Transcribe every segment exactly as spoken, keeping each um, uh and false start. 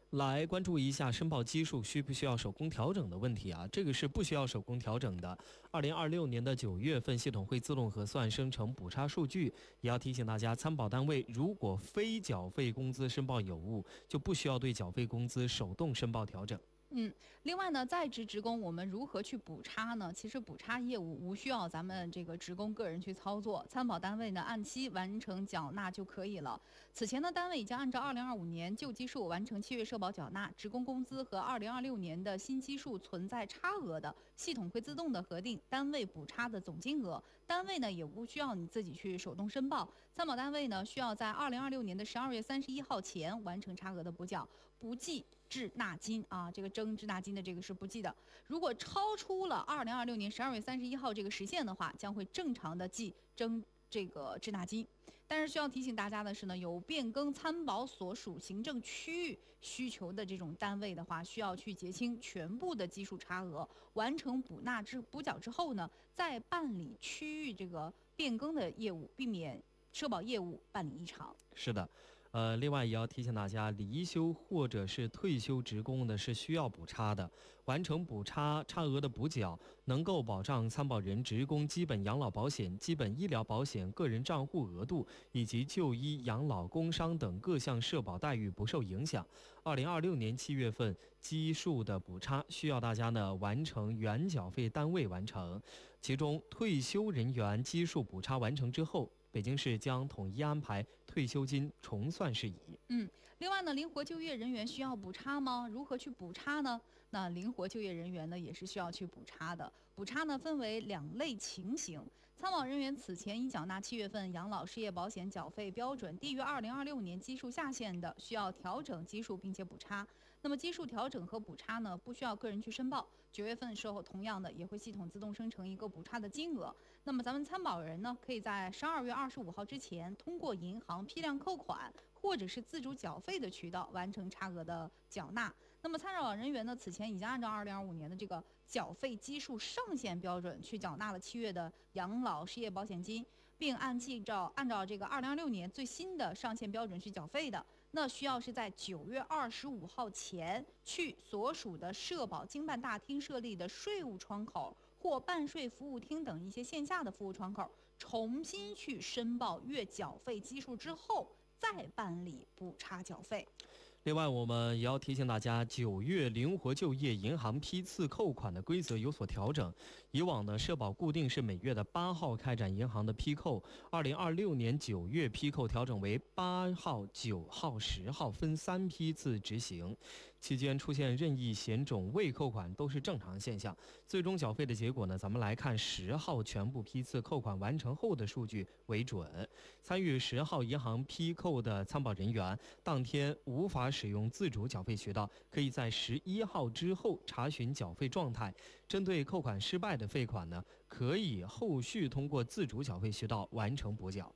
来关注一下申报基数需不需要手工调整的问题啊，这个是不需要手工调整的。二零二六年的九月份，系统会自动核算生成补差数据。也要提醒大家，参保单位如果非缴费工资申报有误，就不需要对缴费工资手动申报调整。 嗯，另外呢，在职职工我们如何去补差呢？其实补差业务无需要咱们这个职工个人去操作，参保单位呢按期完成缴纳就可以了。此前呢，单位已经按照二零二五年旧基数完成七月社保缴纳，职工工资和二零二六年的新基数存在差额的，系统会自动的核定单位补差的总金额，单位呢也不需要你自己去手动申报，参保单位呢需要在二零二六年的十二月三十一号前完成差额的补缴，不计滞纳金啊，这个征滞纳金的这个是不计的。如果超出了二零二六年十二月三十一号这个时限的话，将会正常的计征这个滞纳金。但是需要提醒大家的是呢，有变更参保所属行政区域需求的这种单位的话，需要去结清全部的基数差额，完成补纳之补缴之后呢，再办理区域这个变更的业务，避免社保业务办理异常。 是的。呃，另外也要提醒大家，离休或者是退休职工呢是需要补差的，完成补差差额的补缴，能够保障参保人职工基本养老保险、基本医疗保险个人账户额度以及就医、养老、工伤等各项社保待遇不受影响。二零二六年七月份基数的补差需要大家呢完成原缴费单位完成，其中退休人员基数补差完成之后，北京市将统一安排退休金重算事宜。 嗯，另外呢，灵活就业人员需要补差吗？如何去补差呢？那灵活就业人员呢，也是需要去补差的。补差呢，分为两类情形。参保人员此前已缴纳七月份养老失业保险缴费标准低于二零二六年基数下限的，需要调整基数并且补差。那么基数调整和补差呢，不需要个人去申报。九月份的时候，同样的也会系统自动生成一个补差的金额。那么咱们参保人呢，可以在十二月二十五号之前，通过银行批量扣款或者是自主缴费的渠道完成差额的缴纳。那么参保人员呢，此前已经按照二零二五年的这个缴费基数上限标准去缴纳了七月的养老失业保险金，并按计照按照这个二零二六年最新的上限标准去缴费的，那需要是在九月二十五号前去所属的社保经办大厅设立的税务窗口或办税服务厅等一些线下的服务窗口，重新去申报月缴费基数之后，再办理补差缴费。 另外，我们也要提醒大家，九月灵活就业银行批次扣款的规则有所调整。以往呢，社保固定是每月的八号开展银行的批扣，二零二六年九月批扣调整为八号、九号、十号分三批次执行。期间出现任意险种未扣款都是正常现象。最终缴费的结果呢，咱们来看十号全部批次扣款完成后的数据为准。参与十号银行批扣的参保人员，当天无法使用自主缴费渠道，可以在十一号之后查询缴费状态。针对扣款失败的费款呢，可以后续通过自主缴费渠道完成补缴。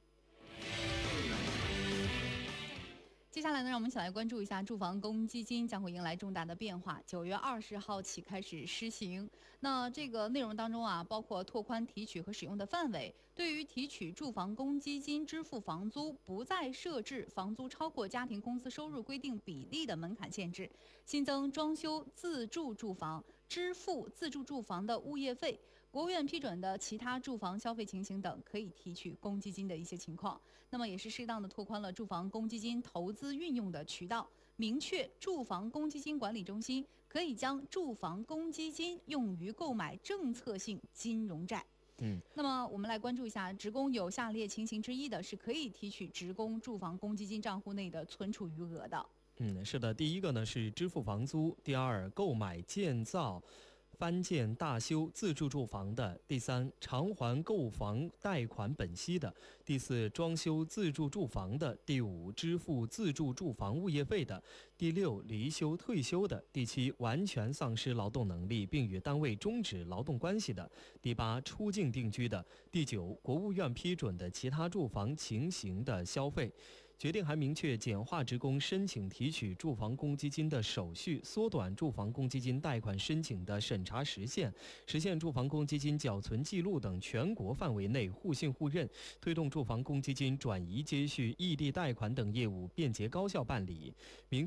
接下来呢，让我们一起来关注一下住房公积金将会迎来重大的变化，九月二十号起开始施行。那这个内容当中啊，包括拓宽提取和使用的范围，对于提取住房公积金支付房租，不再设置房租超过家庭工资收入规定比例的门槛限制，新增装修自住住房支付自住住房的物业费，国务院批准的其他住房消费情形等可以提取公积金的一些情况。那么也是适当的拓宽了住房公积金投资运用的渠道，明确住房公积金管理中心可以将住房公积金用于购买政策性金融债。 嗯， 那么我们来关注一下，职工有下列情形之一的是可以提取职工住房公积金账户内的存储余额的。 嗯，是的，第一个呢是支付房租，第二购买建造翻建大修自住住房的，第三偿还购房贷款本息的，第四装修自住住房的，第五支付自住住房物业费的，第六离休退休的，第七完全丧失劳动能力并与单位终止劳动关系的，第八出境定居的，第九国务院批准的其他住房情形的消费。决定还明确简化职工申请提取住房公积金的手续，缩短住房公积金贷款申请的审查时限，实现住房公积金缴存记录等全国范围内互信互认，推动住房公积金转移接续异地贷款等业务便捷高效办理。明